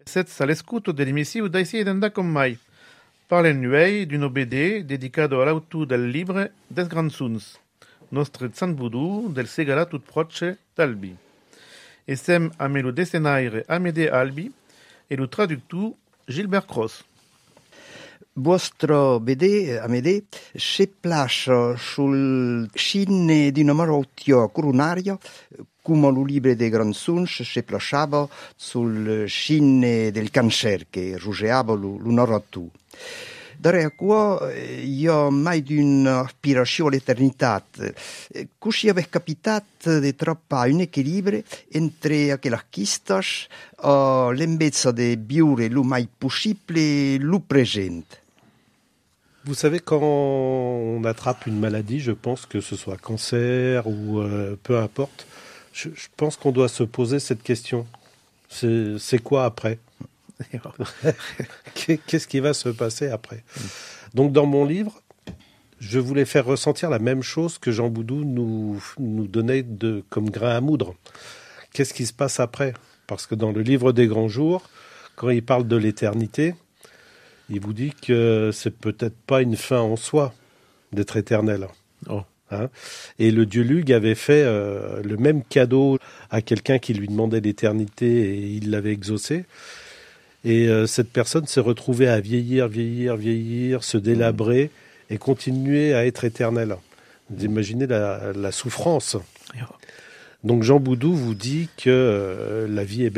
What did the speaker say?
Sets all'escuto dell'emissivo dai Sieden da con mai. Parlen nuei d'uno BD dedicato all'auto del libre des Grands-Suns, nostre Zan Voodoo del Segala tut proche d'Albi. E sem a me lo dessinaire Amédée Albi e lo traductu Gilbert Cross. Vostro BD, Amédée, si place sul scinne di una malattia coronaria, come lo libro dei Grands-Suns si placava sul scinne del cancer che rugeava lo narratore. Darei qua io mai di un'aspirazione all'eternità. Così aveva capitato di trovare un equilibrio entre quelle chistas l'embezza di vivere le mai possibile le présente. Vous savez, quand on attrape une maladie, je pense que ce soit cancer ou peu importe, je pense qu'on doit se poser cette question. C'est quoi après? Qu'est-ce qui va se passer après? Donc dans mon livre, je voulais faire ressentir la même chose que Jean Boudou nous donnait comme grain à moudre. Qu'est-ce qui se passe après? Parce que dans le livre des grands jours, quand il parle de l'éternité, il vous dit que c'est peut-être pas une fin en soi d'être éternel. Oh. Hein? Et le dieu Lugh avait fait le même cadeau à quelqu'un qui lui demandait l'éternité et il l'avait exaucé. Et cette personne s'est retrouvée à vieillir, se délabrer et continuer à être éternelle. Vous imaginez la souffrance. Donc Jean Boudou vous dit que la vie est belle.